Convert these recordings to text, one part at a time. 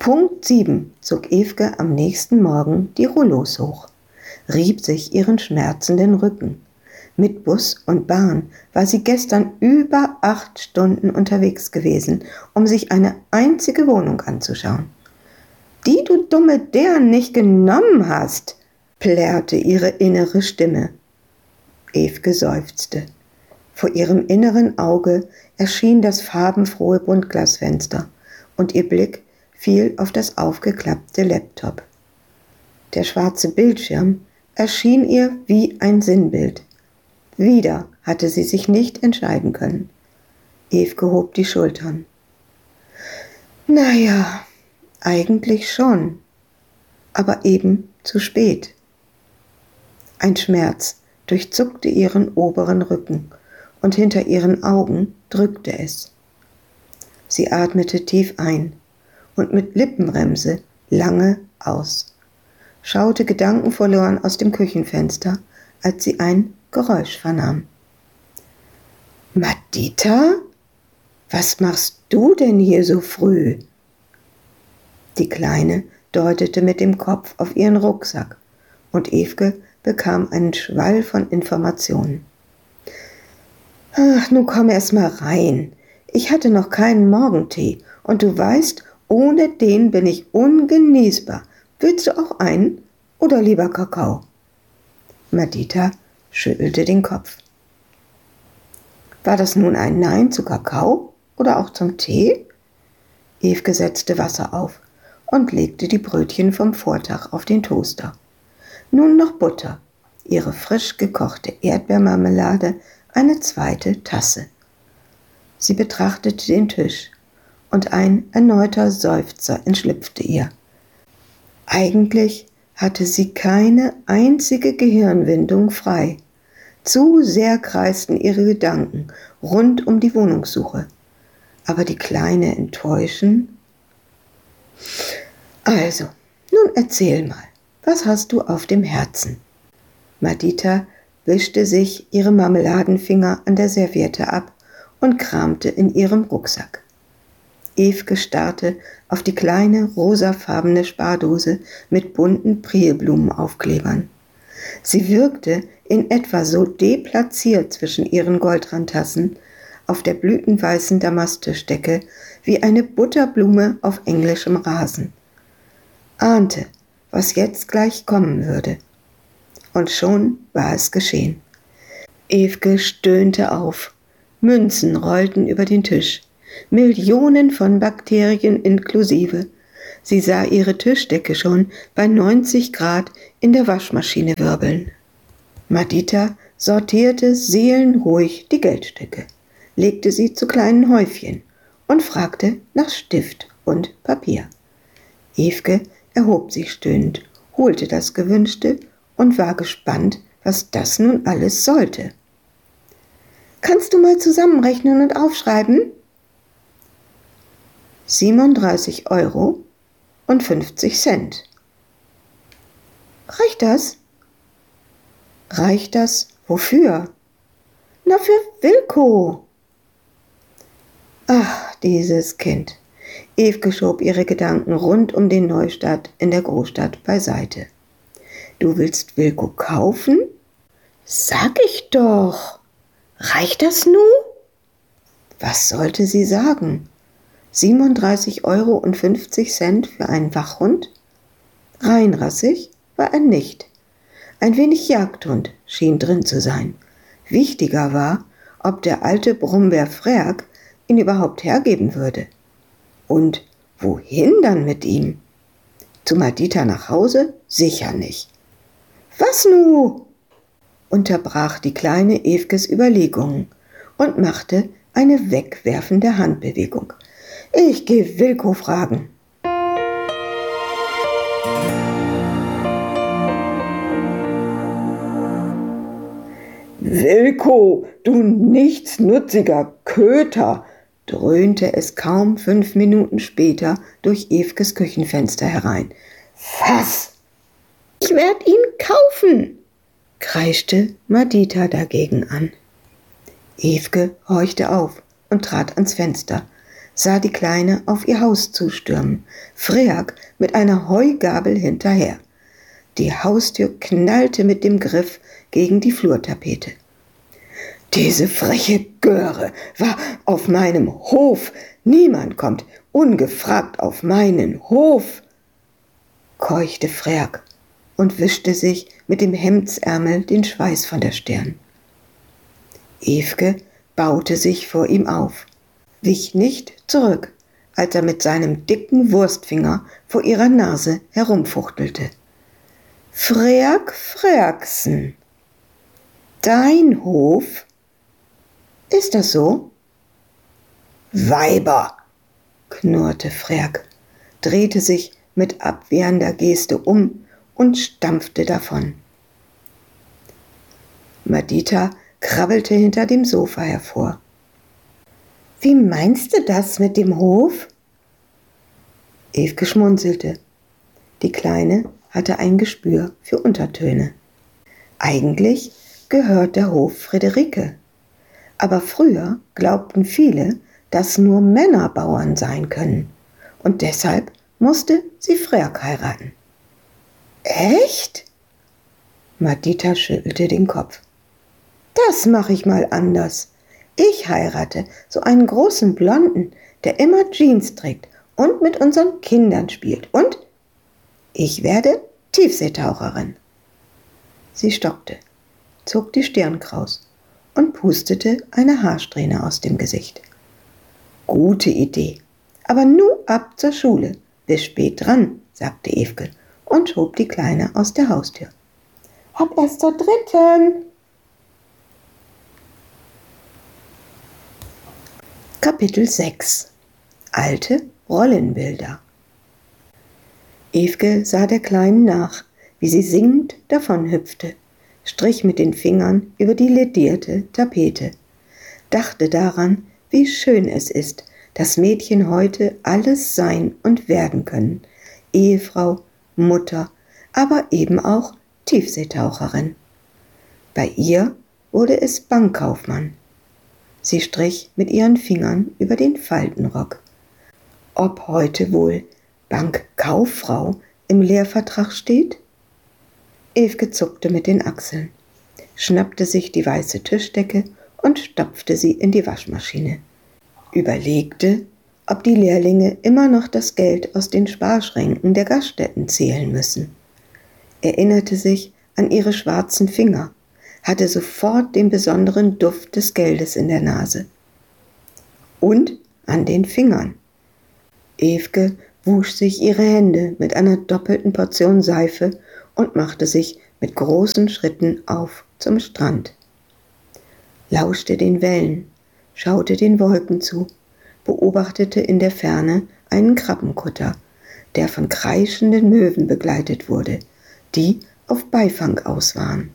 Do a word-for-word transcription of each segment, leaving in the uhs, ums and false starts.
Punkt sieben zog Ewke am nächsten Morgen die Rouleaus hoch, rieb sich ihren schmerzenden Rücken. Mit Bus und Bahn war sie gestern über acht Stunden unterwegs gewesen, um sich eine einzige Wohnung anzuschauen. »Die du dumme Dern nicht genommen hast«, plärrte ihre innere Stimme. Ewke seufzte. Vor ihrem inneren Auge erschien das farbenfrohe Buntglasfenster und ihr Blick fiel auf das aufgeklappte Laptop. Der schwarze Bildschirm erschien ihr wie ein Sinnbild. Wieder hatte sie sich nicht entscheiden können. Ewke hob die Schultern. »Naja, eigentlich schon, aber eben zu spät.« Ein Schmerz durchzuckte ihren oberen Rücken und hinter ihren Augen drückte es. Sie atmete tief ein und mit Lippenbremse lange aus, schaute gedankenverloren aus dem Küchenfenster, als sie ein Geräusch vernahm. »Madita? Was machst du denn hier so früh?« Die Kleine deutete mit dem Kopf auf ihren Rucksack und Ewke bekam einen Schwall von Informationen. »Ach, nun komm erst mal rein. Ich hatte noch keinen Morgentee und du weißt, ohne den bin ich ungenießbar. Willst du auch einen oder lieber Kakao?« Madita schüttelte den Kopf. War das nun ein Nein zu Kakao oder auch zum Tee? Ewke setzte Wasser auf und legte die Brötchen vom Vortag auf den Toaster. Nun noch Butter, ihre frisch gekochte Erdbeermarmelade, eine zweite Tasse. Sie betrachtete den Tisch und ein erneuter Seufzer entschlüpfte ihr. Eigentlich hatte sie keine einzige Gehirnwindung frei. Zu sehr kreisten ihre Gedanken rund um die Wohnungssuche. Aber die Kleine enttäuschen? Also, nun erzähl mal, was hast du auf dem Herzen? Madita wischte sich ihre Marmeladenfinger an der Serviette ab und kramte in ihrem Rucksack. Ewke starrte auf die kleine rosafarbene Spardose mit bunten Prilblumenaufklebern. Sie wirkte in etwa so deplatziert zwischen ihren Goldrandtassen auf der blütenweißen Damasttischdecke wie eine Butterblume auf englischem Rasen. Ahnte, was jetzt gleich kommen würde. Und schon war es geschehen. Ewke stöhnte auf. Münzen rollten über den Tisch. Millionen von Bakterien inklusive. Sie sah ihre Tischdecke schon bei neunzig Grad in der Waschmaschine wirbeln. Madita sortierte seelenruhig die Geldstücke, legte sie zu kleinen Häufchen und fragte nach Stift und Papier. Ewke erhob sich stöhnend, holte das Gewünschte und war gespannt, was das nun alles sollte. »Kannst du mal zusammenrechnen und aufschreiben?« siebenunddreißig Euro und fünfzig Cent. »Reicht das?« »Reicht das? Wofür?« »Na, für Wilko.« Ach, dieses Kind. Ewke schob ihre Gedanken rund um den Neustart in der Großstadt beiseite. »Du willst Wilko kaufen?« »Sag ich doch. Reicht das nu?« Was sollte sie sagen? siebenunddreißig Euro und fünfzig Cent für einen Wachhund? Reinrassig war er nicht. Ein wenig Jagdhund schien drin zu sein. Wichtiger war, ob der alte Brummbär Frerk ihn überhaupt hergeben würde. Und wohin dann mit ihm? Zu Madita nach Hause? Sicher nicht. »Was nu?« unterbrach die kleine Ewkes Überlegungen und machte eine wegwerfende Handbewegung. »Ich geh Wilko fragen.« »Wilko, du nichtsnutziger Köter«, dröhnte es kaum fünf Minuten später durch Ewkes Küchenfenster herein. »Was?« »Ich werd ihn kaufen«, kreischte Madita dagegen an. Ewke horchte auf und trat ans Fenster, sah die Kleine auf ihr Haus zustürmen, Freak mit einer Heugabel hinterher. Die Haustür knallte mit dem Griff gegen die Flurtapete. »Diese freche Göre war auf meinem Hof! Niemand kommt ungefragt auf meinen Hof!« keuchte Freak und wischte sich mit dem Hemdsärmel den Schweiß von der Stirn. Evke baute sich vor ihm auf, wich nicht zurück, als er mit seinem dicken Wurstfinger vor ihrer Nase herumfuchtelte. »Freak Freaksen, dein Hof? Ist das so?« »Weiber«, knurrte Freak, drehte sich mit abwehrender Geste um und stampfte davon. Madita krabbelte hinter dem Sofa hervor. »Wie meinst du das mit dem Hof?« Evke schmunzelte. Die Kleine hatte ein Gespür für Untertöne. Eigentlich gehört der Hof Friederike. Aber früher glaubten viele, dass nur Männer Bauern sein können. Und deshalb musste sie Freak heiraten. »Echt?« Madita schüttelte den Kopf. »Das mache ich mal anders. Ich heirate so einen großen Blonden, der immer Jeans trägt und mit unseren Kindern spielt. Und ich werde Tiefseetaucherin.« Sie stockte, zog die Stirn kraus und pustete eine Haarsträhne aus dem Gesicht. »Gute Idee, aber nu ab zur Schule. Bis spät dran«, sagte Evke und schob die Kleine aus der Haustür. »Ab erst zur dritten.« Kapitel sechs. Alte Rollenbilder. Evke sah der Kleinen nach, wie sie singend davonhüpfte, strich mit den Fingern über die ledierte Tapete, dachte daran, wie schön es ist, dass Mädchen heute alles sein und werden können, Ehefrau, Mutter, aber eben auch Tiefseetaucherin. Bei ihr wurde es Bankkaufmann. Sie strich mit ihren Fingern über den Faltenrock. Ob heute wohl Bankkauffrau im Lehrvertrag steht? Evke zuckte mit den Achseln, schnappte sich die weiße Tischdecke und stopfte sie in die Waschmaschine. Überlegte, ob die Lehrlinge immer noch das Geld aus den Sparschränken der Gaststätten zählen müssen. Erinnerte sich an ihre schwarzen Finger, hatte sofort den besonderen Duft des Geldes in der Nase. Und an den Fingern. Evke wusch sich ihre Hände mit einer doppelten Portion Seife und machte sich mit großen Schritten auf zum Strand. Lauschte den Wellen, schaute den Wolken zu, beobachtete in der Ferne einen Krabbenkutter, der von kreischenden Möwen begleitet wurde, die auf Beifang aus waren.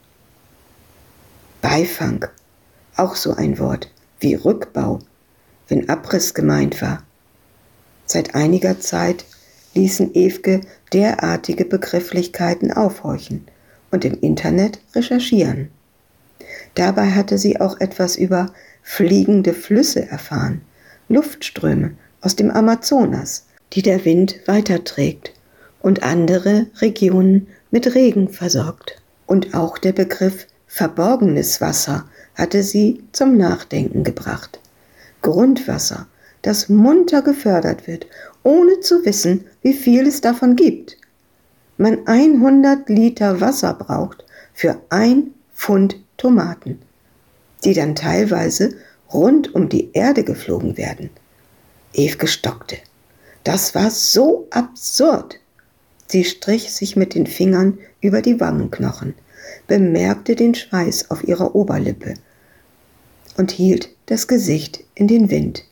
Beifang, auch so ein Wort wie Rückbau, wenn Abriss gemeint war. Seit einiger Zeit ließen Evke derartige Begrifflichkeiten aufhorchen und im Internet recherchieren. Dabei hatte sie auch etwas über fliegende Flüsse erfahren, Luftströme aus dem Amazonas, die der Wind weiterträgt und andere Regionen mit Regen versorgt. Und auch der Begriff verborgenes Wasser hatte sie zum Nachdenken gebracht. Grundwasser, das munter gefördert wird, ohne zu wissen, wie viel es davon gibt. Man hundert Liter Wasser braucht für ein Pfund Tomaten, die dann teilweise rund um die Erde geflogen werden. Evke stockte. Das war so absurd. Sie strich sich mit den Fingern über die Wangenknochen, bemerkte den Schweiß auf ihrer Oberlippe und hielt das Gesicht in den Wind.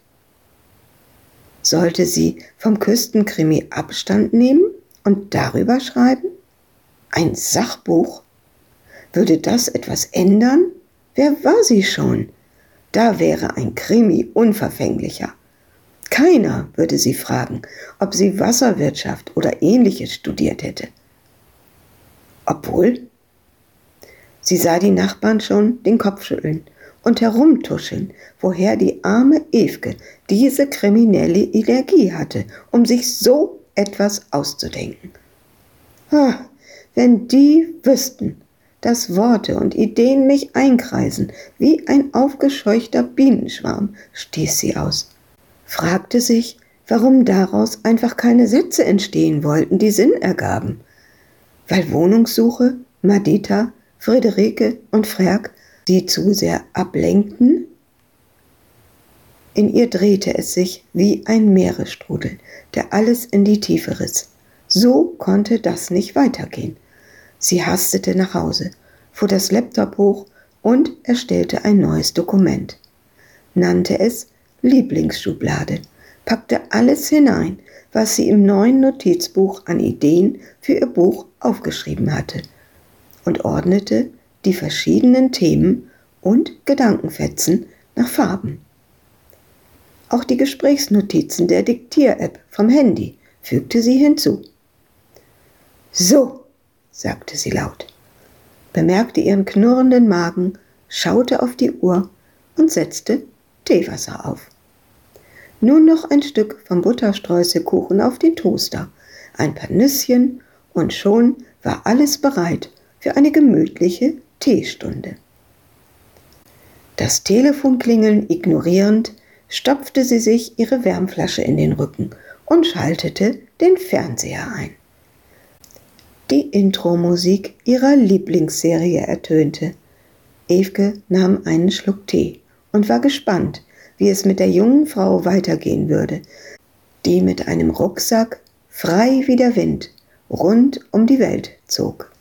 Sollte sie vom Küstenkrimi Abstand nehmen und darüber schreiben? Ein Sachbuch? Würde das etwas ändern? Wer war sie schon? Da wäre ein Krimi unverfänglicher. Keiner würde sie fragen, ob sie Wasserwirtschaft oder Ähnliches studiert hätte. Obwohl, sie sah die Nachbarn schon den Kopf schütteln und herumtuscheln, woher die arme Evke diese kriminelle Energie hatte, um sich so etwas auszudenken. Ah, wenn die wüssten, dass Worte und Ideen mich einkreisen, wie ein aufgescheuchter Bienenschwarm, stieß sie aus, fragte sich, warum daraus einfach keine Sätze entstehen wollten, die Sinn ergaben. Weil Wohnungssuche, Madita, Friederike und Frerk sie zu sehr ablenkten? In ihr drehte es sich wie ein Meeresstrudel, der alles in die Tiefe riss. So konnte das nicht weitergehen. Sie hastete nach Hause, fuhr das Laptop hoch und erstellte ein neues Dokument. Nannte es Lieblingsschublade, packte alles hinein, was sie im neuen Notizbuch an Ideen für ihr Buch aufgeschrieben hatte, und ordnete die verschiedenen Themen und Gedankenfetzen nach Farben. Auch die Gesprächsnotizen der Diktier-App vom Handy fügte sie hinzu. »So«, sagte sie laut, bemerkte ihren knurrenden Magen, schaute auf die Uhr und setzte Teewasser auf. Nun noch ein Stück vom Butterstreuselkuchen auf den Toaster, ein paar Nüsschen und schon war alles bereit für eine gemütliche Teestunde. Das Telefonklingeln ignorierend, stopfte sie sich ihre Wärmflasche in den Rücken und schaltete den Fernseher ein. Die Intro-Musik ihrer Lieblingsserie ertönte. Evke nahm einen Schluck Tee und war gespannt, wie es mit der jungen Frau weitergehen würde, die mit einem Rucksack, frei wie der Wind, rund um die Welt zog.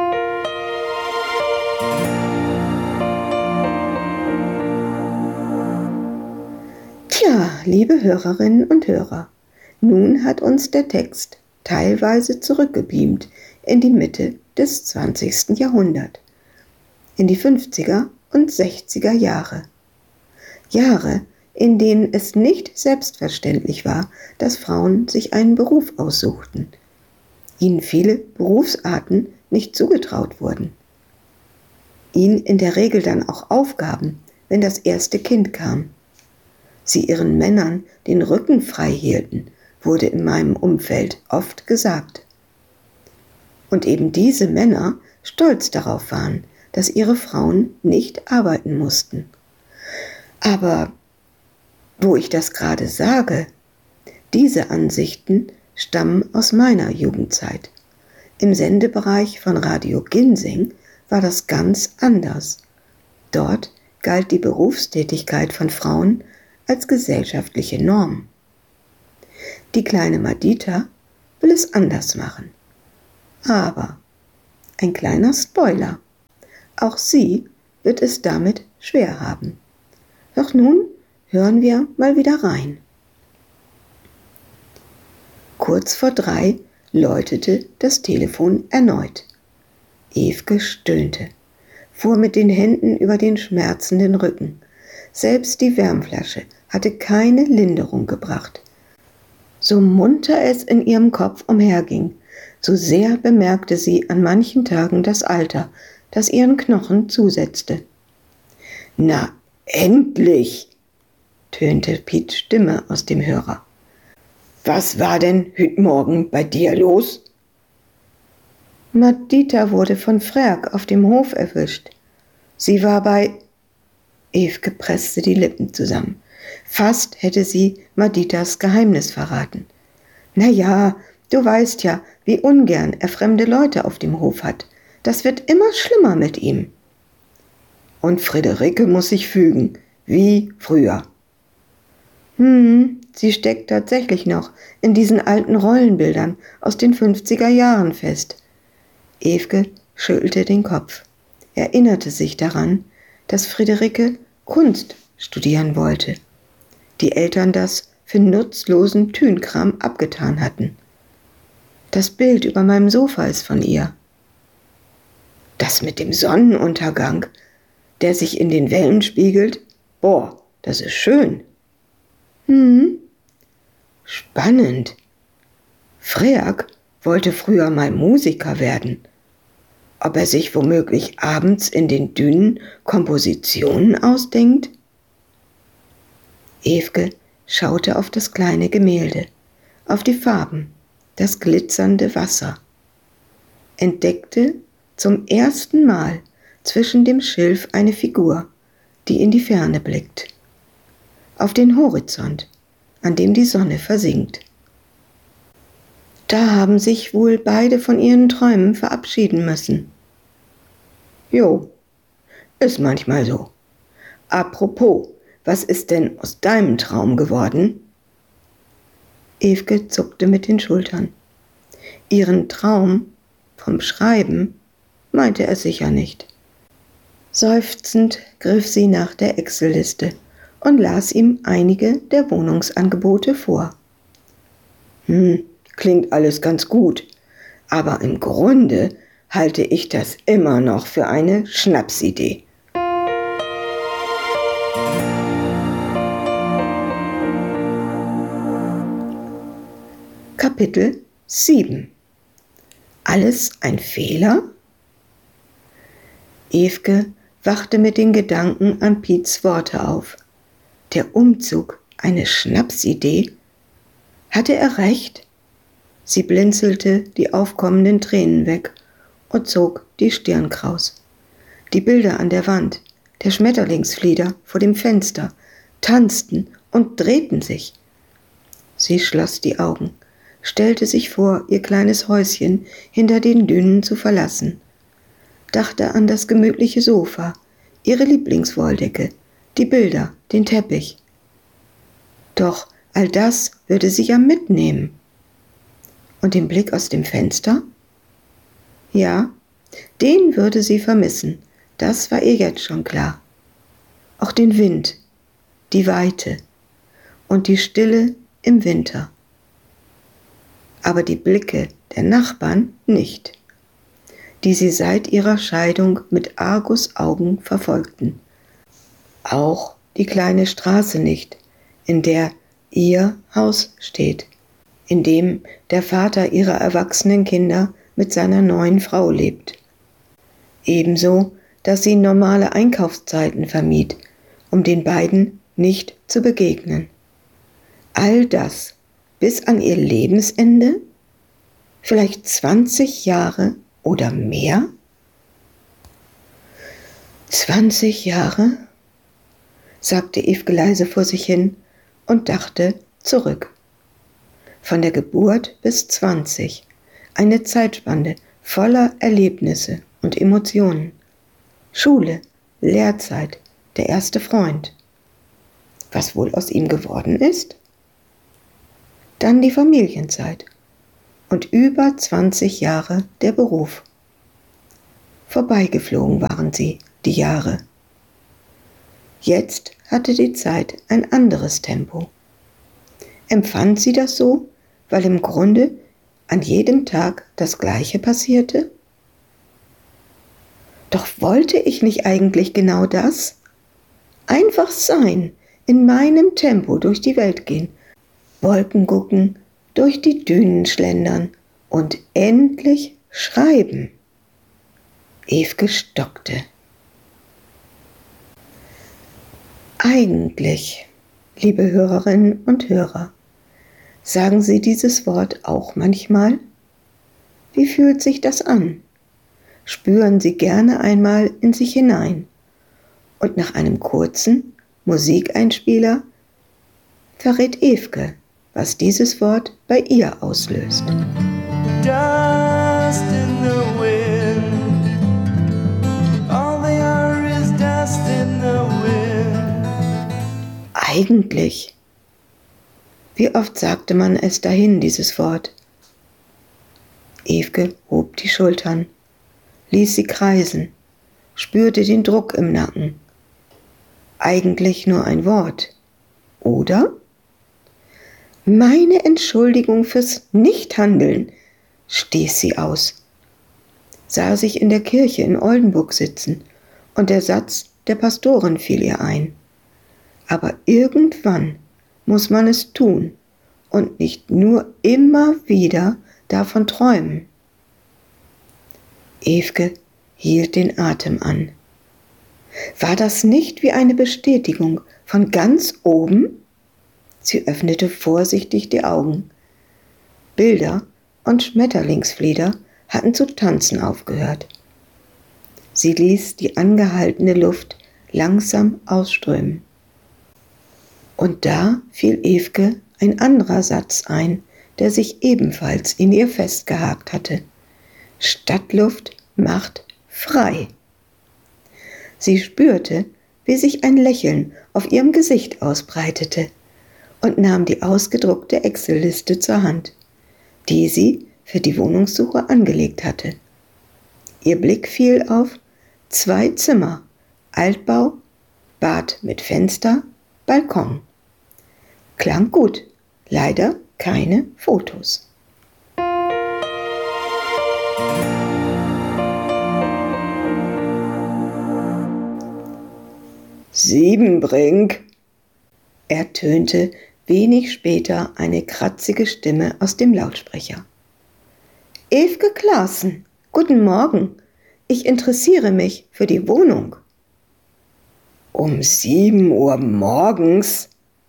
Tja, liebe Hörerinnen und Hörer, nun hat uns der Text teilweise zurückgebeamt in die Mitte des zwanzigsten Jahrhunderts, in die fünfziger und sechziger Jahre. Jahre, in denen es nicht selbstverständlich war, dass Frauen sich einen Beruf aussuchten, ihnen viele Berufsarten nicht zugetraut wurden, ihnen in der Regel dann auch Aufgaben, wenn das erste Kind kam, sie ihren Männern den Rücken frei hielten, wurde in meinem Umfeld oft gesagt. Und eben diese Männer stolz darauf waren, dass ihre Frauen nicht arbeiten mussten. Aber wo ich das gerade sage, diese Ansichten stammen aus meiner Jugendzeit. Im Sendebereich von Radio Ginsing war das ganz anders. Dort galt die Berufstätigkeit von Frauen als gesellschaftliche Norm. Die kleine Madita will es anders machen. Aber ein kleiner Spoiler: Auch sie wird es damit schwer haben. Doch nun hören wir mal wieder rein. Kurz vor drei läutete das Telefon erneut. Evke stöhnte, fuhr mit den Händen über den schmerzenden Rücken. Selbst die Wärmflasche hatte keine Linderung gebracht. So munter es in ihrem Kopf umherging, so sehr bemerkte sie an manchen Tagen das Alter, das ihren Knochen zusetzte. »Na, endlich«, tönte Piets Stimme aus dem Hörer. »Was war denn heut Morgen bei dir los?« Madita wurde von Frerk auf dem Hof erwischt. Sie war bei... Evke presste die Lippen zusammen. Fast hätte sie Maditas Geheimnis verraten. »Na ja, du weißt ja, wie ungern er fremde Leute auf dem Hof hat. Das wird immer schlimmer mit ihm.« »Und Friederike muss sich fügen, wie früher.« »Hm, sie steckt tatsächlich noch in diesen alten Rollenbildern aus den fünfziger Jahren fest.« Evke schüttelte den Kopf, erinnerte sich daran, dass Friederike Kunst studieren wollte, die Eltern das für nutzlosen Tünkram abgetan hatten. Das Bild über meinem Sofa ist von ihr. Das mit dem Sonnenuntergang, der sich in den Wellen spiegelt, boah, das ist schön. Hm, spannend. Frerk wollte früher mal Musiker werden. ob er sich womöglich abends in den Dünen Kompositionen ausdenkt? Evke schaute auf das kleine Gemälde, auf die Farben, das glitzernde Wasser, entdeckte zum ersten Mal zwischen dem Schilf eine Figur, die in die Ferne blickt, auf den Horizont, an dem die Sonne versinkt. Da haben sich wohl beide von ihren Träumen verabschieden müssen. Jo, ist manchmal so. Apropos, was ist denn aus deinem Traum geworden? Evke zuckte mit den Schultern. Ihren Traum vom Schreiben meinte er sicher nicht. Seufzend griff sie nach der Excel-Liste und las ihm einige der Wohnungsangebote vor. Hm, klingt alles ganz gut, aber im Grunde halte ich das immer noch für eine Schnapsidee. Kapitel sieben. Alles ein Fehler? Evke wachte mit den Gedanken an Piets Worte auf. Der Umzug eine Schnapsidee? Hatte er recht? Sie blinzelte die aufkommenden Tränen weg und zog die Stirn kraus. Die Bilder an der Wand, der Schmetterlingsflieder vor dem Fenster, tanzten und drehten sich. Sie schloss die Augen, stellte sich vor, ihr kleines Häuschen hinter den Dünen zu verlassen, dachte an das gemütliche Sofa, ihre Lieblingswolldecke, die Bilder, den Teppich. Doch all das würde sie ja mitnehmen. Und den Blick aus dem Fenster? Ja, den würde sie vermissen, das war ihr jetzt schon klar. Auch den Wind, die Weite und die Stille im Winter. Aber die Blicke der Nachbarn nicht, die sie seit ihrer Scheidung mit Argusaugen verfolgten. Auch die kleine Straße nicht, in der ihr Haus steht, in dem der Vater ihrer erwachsenen Kinder mit seiner neuen Frau lebt. Ebenso, dass sie normale Einkaufszeiten vermied, um den beiden nicht zu begegnen. All das bis an ihr Lebensende? Vielleicht zwanzig Jahre oder mehr? zwanzig Jahre? Sagte Evke leise vor sich hin und dachte zurück. Von der Geburt bis zwanzig, eine Zeitspanne voller Erlebnisse und Emotionen. Schule, Lehrzeit, der erste Freund. Was wohl aus ihm geworden ist? Dann die Familienzeit und über zwanzig Jahre der Beruf. Vorbeigeflogen waren sie, die Jahre. Jetzt hatte die Zeit ein anderes Tempo. Empfand sie das so, weil im Grunde an jedem Tag das Gleiche passierte? Doch wollte ich nicht eigentlich genau das? Einfach sein, in meinem Tempo durch die Welt gehen, Wolken gucken, durch die Dünen schlendern und endlich schreiben. Evke stockte. Eigentlich, liebe Hörerinnen und Hörer, sagen Sie dieses Wort auch manchmal? Wie fühlt sich das an? Spüren Sie gerne einmal in sich hinein. Und nach einem kurzen Musikeinspieler verrät Evke, was dieses Wort bei ihr auslöst. Dust in the wind. All they are is dust in the wind. Eigentlich. Wie oft sagte man es dahin, dieses Wort? Evke hob die Schultern, ließ sie kreisen, spürte den Druck im Nacken. Eigentlich nur ein Wort, oder? Meine Entschuldigung fürs Nichthandeln, stieß sie aus, sah sich in der Kirche in Oldenburg sitzen und der Satz der Pastorin fiel ihr ein. Aber irgendwann muss man es tun und nicht nur immer wieder davon träumen. Evke hielt den Atem an. War das nicht wie eine Bestätigung von ganz oben? Sie öffnete vorsichtig die Augen. Bilder und Schmetterlingsflieder hatten zu tanzen aufgehört. Sie ließ die angehaltene Luft langsam ausströmen. Und da fiel Evke ein anderer Satz ein, der sich ebenfalls in ihr festgehakt hatte. Stadtluft macht frei. Sie spürte, wie sich ein Lächeln auf ihrem Gesicht ausbreitete und nahm die ausgedruckte Excel-Liste zur Hand, die sie für die Wohnungssuche angelegt hatte. Ihr Blick fiel auf zwei Zimmer, Altbau, Bad mit Fenster, Balkon. Klang gut, leider keine Fotos. Siebenbrink, ertönte wenig später eine kratzige Stimme aus dem Lautsprecher. Evke Klaassen, guten Morgen. Ich interessiere mich für die Wohnung. Um sieben Uhr morgens?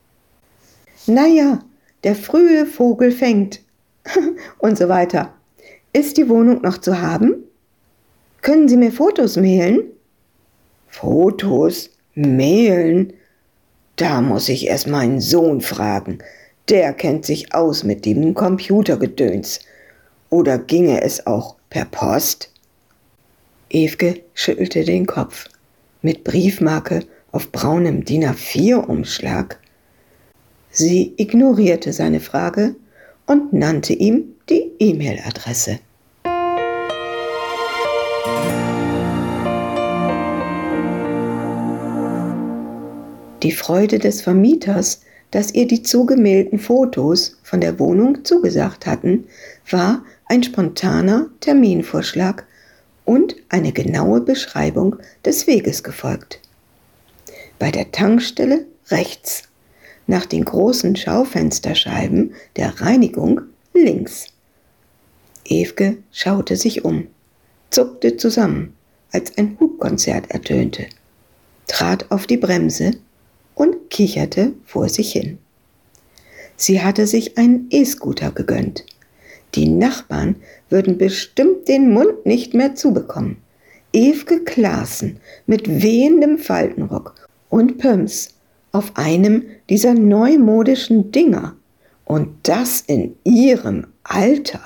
Naja, der frühe Vogel fängt. Und so weiter. Ist die Wohnung noch zu haben? Können Sie mir Fotos mailen? Fotos? Mailen? Da muss ich erst meinen Sohn fragen. Der kennt sich aus mit dem Computergedöns. Oder ginge es auch per Post? Evke schüttelte den Kopf. Mit Briefmarke auf braunem D I N A vier Umschlag. Sie ignorierte seine Frage und nannte ihm die E-Mail-Adresse. Die Freude des Vermieters, dass ihr die zugemailten Fotos von der Wohnung zugesagt hatten, war ein spontaner Terminvorschlag und eine genaue Beschreibung des Weges gefolgt. Bei der Tankstelle rechts, nach den großen Schaufensterscheiben der Reinigung links. Evke schaute sich um, zuckte zusammen, als ein Hubkonzert ertönte, trat auf die Bremse und kicherte vor sich hin. Sie hatte sich einen E-Scooter gegönnt. Die Nachbarn würden bestimmt den Mund nicht mehr zubekommen. Evke Klaassen mit wehendem Faltenrock und Pumps auf einem dieser neumodischen Dinger. Und das in ihrem Alter.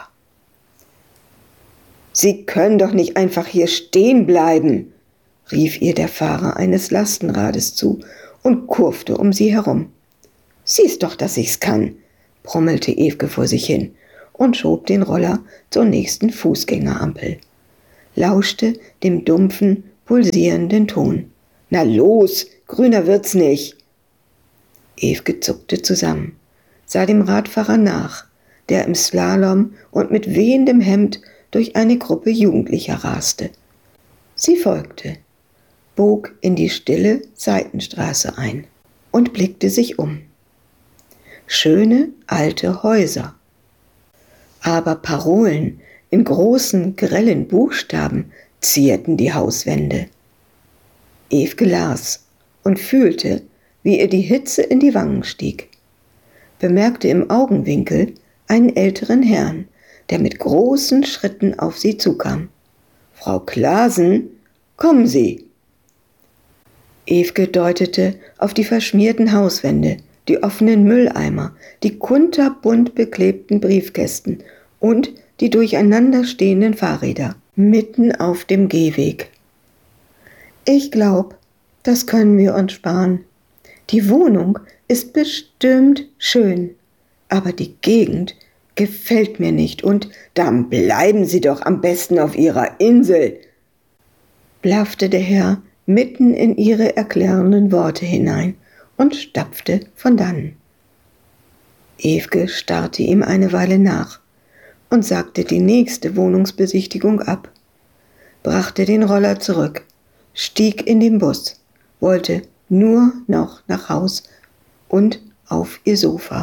Sie können doch nicht einfach hier stehen bleiben, rief ihr der Fahrer eines Lastenrades zu und kurfte um sie herum. Siehst doch, dass ich's kann, brummelte Evke vor sich hin und schob den Roller zur nächsten Fußgängerampel, lauschte dem dumpfen, pulsierenden Ton. Na los, grüner wird's nicht. Evke zuckte zusammen, sah dem Radfahrer nach, der im Slalom und mit wehendem Hemd durch eine Gruppe Jugendlicher raste. Sie folgte, bog in die stille Seitenstraße ein und blickte sich um. Schöne alte Häuser. Aber Parolen in großen, grellen Buchstaben zierten die Hauswände. Evke las und fühlte, wie ihr die Hitze in die Wangen stieg, bemerkte im Augenwinkel einen älteren Herrn, der mit großen Schritten auf sie zukam. »Frau Klaassen, kommen Sie!« Evke deutete auf die verschmierten Hauswände, die offenen Mülleimer, die kunterbunt beklebten Briefkästen und die durcheinander stehenden Fahrräder mitten auf dem Gehweg. »Ich glaube, das können wir uns sparen. Die Wohnung ist bestimmt schön, aber die Gegend gefällt mir nicht und dann bleiben Sie doch am besten auf Ihrer Insel«, blaffte der Herr mitten in ihre erklärenden Worte hinein und stapfte von dannen. Evke starrte ihm eine Weile nach und sagte die nächste Wohnungsbesichtigung ab, brachte den Roller zurück, stieg in den Bus, wollte nur noch nach Haus und auf ihr Sofa.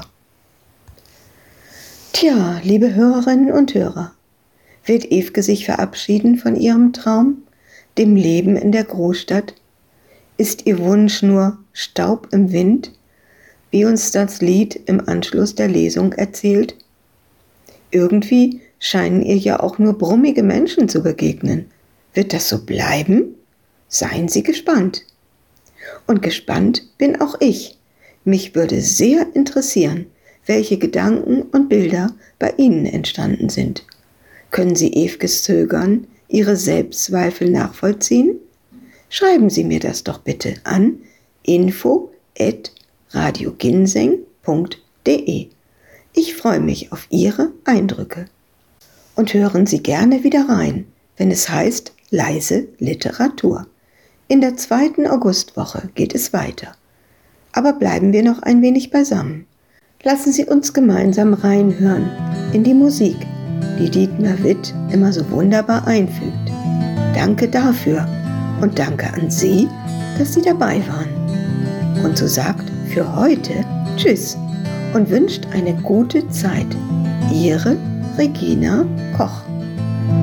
Tja, liebe Hörerinnen und Hörer, wird Evke sich verabschieden von ihrem Traum, dem Leben in der Großstadt? Ist Ihr Wunsch nur Staub im Wind, wie uns das Lied im Anschluss der Lesung erzählt? Irgendwie scheinen ihr ja auch nur brummige Menschen zu begegnen. Wird das so bleiben? Seien Sie gespannt. Und gespannt bin auch ich. Mich würde sehr interessieren, welche Gedanken und Bilder bei Ihnen entstanden sind. Können Sie Evkes Zögern, Ihre Selbstzweifel nachvollziehen? Schreiben Sie mir das doch bitte an info at radioginseng punkt de. Ich freue mich auf Ihre Eindrücke. Und hören Sie gerne wieder rein, wenn es heißt Leise Literatur. In der zweiten Augustwoche geht es weiter. Aber bleiben wir noch ein wenig beisammen. Lassen Sie uns gemeinsam reinhören in die Musik, die Dietmar Witt immer so wunderbar einfügt. Danke dafür und danke an Sie, dass Sie dabei waren. Und so sagt für heute Tschüss und wünscht eine gute Zeit. Ihre Regina Koch.